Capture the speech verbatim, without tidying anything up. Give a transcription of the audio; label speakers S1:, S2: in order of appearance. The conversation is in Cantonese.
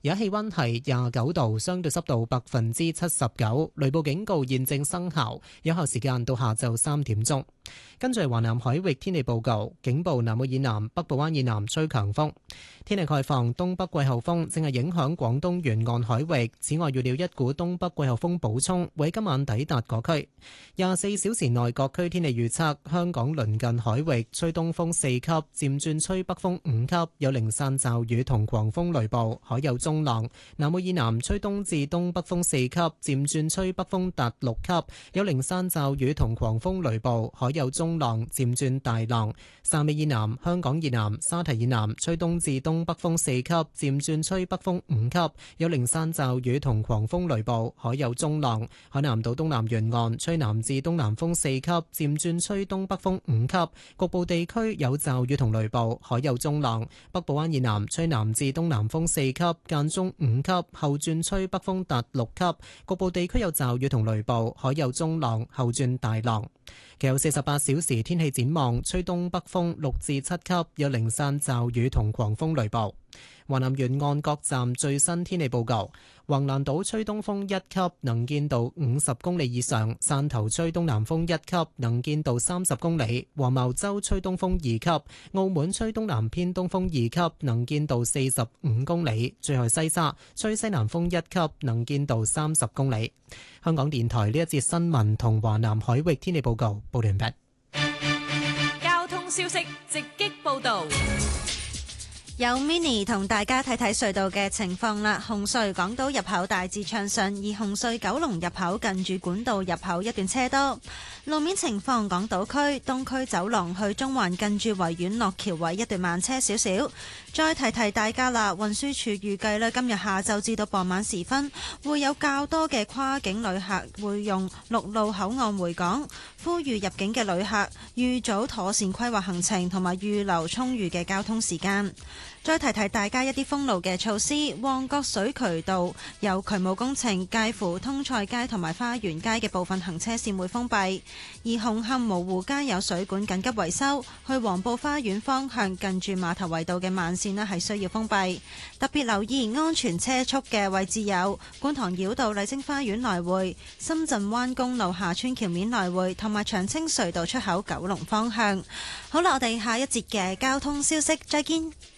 S1: 而家氣溫係廿九度，相對濕度百分之七十九，雷暴警告現正生效，有效時間到下晝三點鐘。跟住華南海域天氣報告，警報南澳以南、北部灣以南吹強風。天氣概況，東北季候風正係影響廣東沿岸海域。此外，預料一股東北季候風補充會喺今晚抵達各區。廿四小時內各區天氣預測：香港鄰近海域吹東風四級，漸轉吹北風五級，有零散驟雨同狂風雷暴，海有中浪。南澳以南吹東至東北風四級，漸轉吹北風達六級，有零散驟雨同狂風雷暴，海有中浪，漸轉大浪。汕尾以南、香港以南、沙堤以南吹東至東北風四級，漸轉吹北風五級，有零散驟雨同狂風雷暴，海有中浪。海南島東南沿岸吹南至東南風四級，漸轉吹東北風五級，局部地區有驟雨同雷暴，海有中浪。北部灣以南吹南至東南風四級，間中五級，後轉吹北風達六級，局部地區有驟雨同雷暴，海有中浪，後轉大浪。其後四十八小時天氣展望，吹東北風六至七級，有零散驟雨同狂風雷暴。華南沿岸各站最新天氣報告：橫瀾島吹東風一級，能見度五十公里以上；汕頭吹東南風一級，能見度三十公里；黃茅洲吹東風二級；澳門吹東南偏東風二級，能見度四十五公里；最後西沙吹西南風一級，能見度三十公里。香港電台呢一節新聞同華南海域天氣報告報完畢。
S2: 交通消息直擊報道。
S3: 有 Mini 同大家睇睇隧道嘅情況啦。紅隧港島入口大致暢順，而紅隧九龍入口近住管道入口一段車多。路面情況，港島區東區走廊去中環近住維園落橋位一段慢車少少。再提提大家啦，運輸署預計咧今日下晝至到傍晚時分會有較多嘅跨境旅客會用陸路口岸回港，呼籲入境嘅旅客預早妥善規劃行程同埋預留充裕嘅交通時間。再提提大家一啲封路嘅措施，旺角水渠道有渠務工程，介乎通菜街同埋花園街嘅部分行車線會封閉；而紅磡蕪湖街有水管緊急維修，去黃埔花園方向近住碼頭圍道嘅慢線呢係需要封閉。特別留意安全車速嘅位置有觀塘繞道麗晶花園來回、深圳灣公路下村橋面來回同埋長青隧道出口九龍方向。好啦，我哋下一節嘅交通消息再見。